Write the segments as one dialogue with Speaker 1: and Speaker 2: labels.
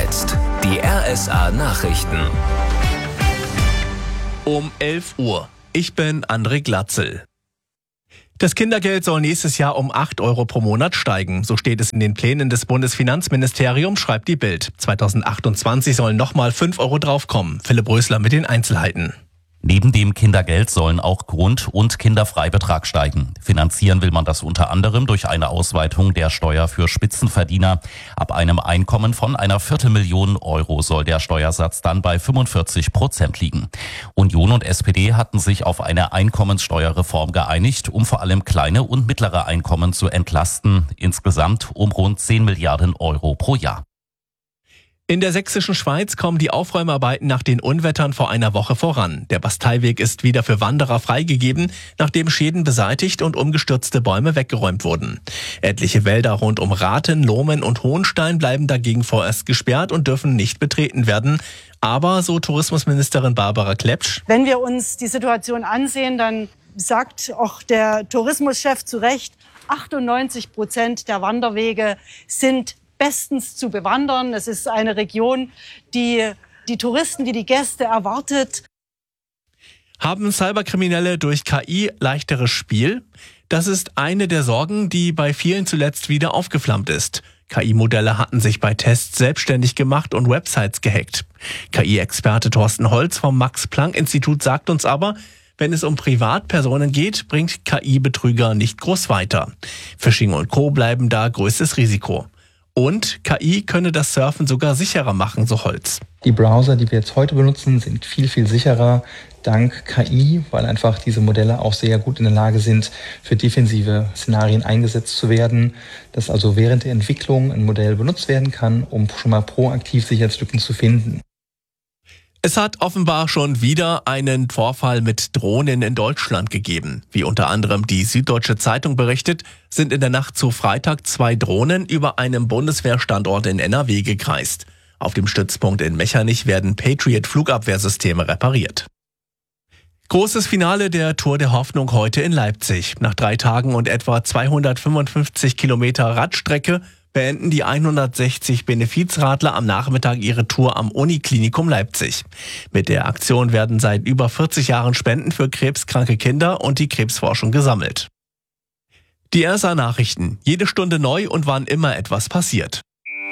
Speaker 1: jetzt die RSA Nachrichten.
Speaker 2: Um 11 Uhr. Ich bin André Glatzel. Das Kindergeld soll nächstes Jahr um 8 Euro pro Monat steigen. So steht es in den Plänen des Bundesfinanzministeriums, schreibt die Bild. 2028 sollen nochmal 5 Euro draufkommen. Philipp Rösler mit den Einzelheiten.
Speaker 3: Neben dem Kindergeld sollen auch Grund- und Kinderfreibetrag steigen. Finanzieren will man das unter anderem durch eine Ausweitung der Steuer für Spitzenverdiener. Ab einem Einkommen von einer 250.000 Euro soll der Steuersatz dann bei 45% liegen. Union und SPD hatten sich auf eine Einkommenssteuerreform geeinigt, um vor allem kleine und mittlere Einkommen zu entlasten. Insgesamt um rund 10 Milliarden Euro pro Jahr.
Speaker 2: In der sächsischen Schweiz kommen die Aufräumarbeiten nach den Unwettern vor einer Woche voran. Der Basteiweg ist wieder für Wanderer freigegeben, nachdem Schäden beseitigt und umgestürzte Bäume weggeräumt wurden. Etliche Wälder rund um Rathen, Lohmen und Hohenstein bleiben dagegen vorerst gesperrt und dürfen nicht betreten werden. Aber, so Tourismusministerin Barbara Klepsch:
Speaker 4: Wenn wir uns die Situation ansehen, dann sagt auch der Tourismuschef zu Recht, 98% der Wanderwege sind bestens zu bewandern. Es ist eine Region, die Touristen, die Gäste erwartet.
Speaker 2: Haben Cyberkriminelle durch KI leichteres Spiel? Das ist eine der Sorgen, die bei vielen zuletzt wieder aufgeflammt ist. KI-Modelle hatten sich bei Tests selbstständig gemacht und Websites gehackt. KI-Experte Thorsten Holz vom Max-Planck-Institut sagt uns aber, wenn es um Privatpersonen geht, bringt KI-Betrüger nicht groß weiter. Phishing und Co. bleiben da größtes Risiko. Und KI könne das Surfen sogar sicherer machen, so Holz.
Speaker 5: Die Browser, die wir jetzt heute benutzen, sind viel, viel sicherer dank KI, weil einfach diese Modelle auch sehr gut in der Lage sind, für defensive Szenarien eingesetzt zu werden, dass also während der Entwicklung ein Modell benutzt werden kann, um schon mal proaktiv Sicherheitslücken zu finden.
Speaker 2: Es hat offenbar schon wieder einen Vorfall mit Drohnen in Deutschland gegeben. Wie unter anderem die Süddeutsche Zeitung berichtet, sind in der Nacht zu Freitag 2 Drohnen über einem Bundeswehrstandort in NRW gekreist. Auf dem Stützpunkt in Mechernich werden Patriot-Flugabwehrsysteme repariert. Großes Finale der Tour der Hoffnung heute in Leipzig. Nach 3 Tagen und etwa 255 Kilometer Radstrecke beenden die 160 Benefizradler am Nachmittag ihre Tour am Uniklinikum Leipzig. Mit der Aktion werden seit über 40 Jahren Spenden für krebskranke Kinder und die Krebsforschung gesammelt. Die RSA Nachrichten. Jede Stunde neu und wann immer etwas passiert.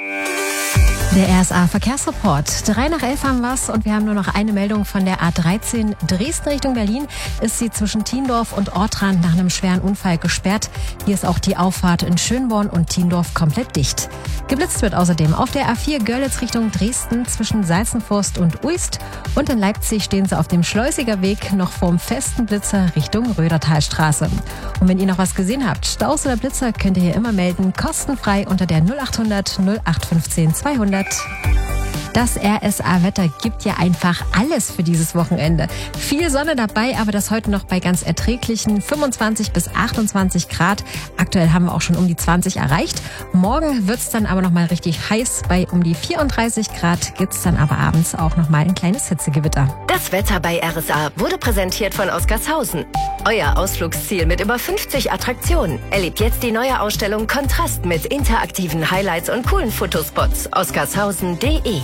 Speaker 6: Der RSA Verkehrsreport. 3 nach 11 haben wir's und wir haben nur noch eine Meldung von der A13 Dresden Richtung Berlin. Ist sie zwischen Tiendorf und Ortrand nach einem schweren Unfall gesperrt. Hier ist auch die Auffahrt in Schönborn und Tiendorf komplett dicht. Geblitzt wird außerdem auf der A4 Görlitz Richtung Dresden zwischen Salzenforst und Uist. Und in Leipzig stehen sie auf dem Schleusiger Weg noch vorm festen Blitzer Richtung Rödertalstraße. Und wenn ihr noch was gesehen habt, Staus oder Blitzer, könnt ihr hier immer melden. Kostenfrei unter der 0800 0815 200. Das RSA-Wetter gibt ja einfach alles für dieses Wochenende. Viel Sonne dabei, aber das heute noch bei ganz erträglichen 25 bis 28 Grad. Aktuell haben wir auch schon um die 20 erreicht. Morgen wird's dann aber nochmal richtig heiß. Bei um die 34 Grad gibt's dann aber abends auch nochmal ein kleines Hitzegewitter.
Speaker 7: Das Wetter bei RSA wurde präsentiert von Oscarshausen. Euer Ausflugsziel mit über 50 Attraktionen. Erlebt jetzt die neue Ausstellung Kontrast mit interaktiven Highlights und coolen Fotospots. Oscarshausen.de.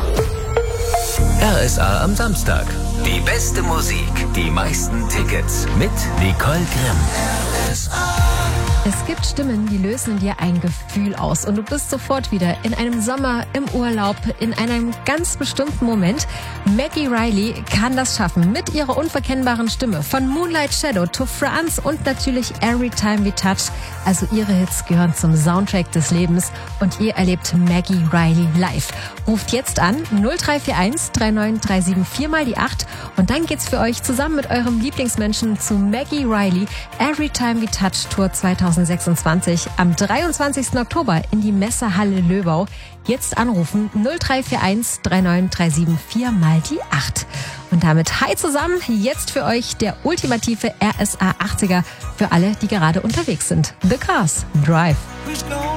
Speaker 1: RSA am Samstag. Die beste Musik, die meisten Tickets mit Nicole Grimm. RSA.
Speaker 6: Es gibt Stimmen, die lösen in dir ein Gefühl aus und du bist sofort wieder in einem Sommer, im Urlaub, in einem ganz bestimmten Moment. Maggie Reilly kann das schaffen mit ihrer unverkennbaren Stimme. Von Moonlight Shadow to France und natürlich Every Time We Touch. Also ihre Hits gehören zum Soundtrack des Lebens und ihr erlebt Maggie Reilly live. Ruft jetzt an 0341 3937 4 mal die 8 und dann geht's für euch zusammen mit eurem Lieblingsmenschen zu Maggie Reilly Every Time We Touch Tour 2026 am 23. Oktober in die Messehalle Löbau. Jetzt anrufen 0341 3937 4 mal die 8. Und damit hi zusammen, jetzt für euch der ultimative RSA 80er für alle, die gerade unterwegs sind. The Cars Drive.